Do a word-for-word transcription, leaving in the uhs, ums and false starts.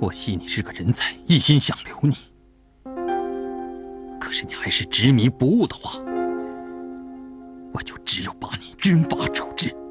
我惜你是个人才，一心想留你。可是你还是执迷不悟的话，我就只有把你军法处置。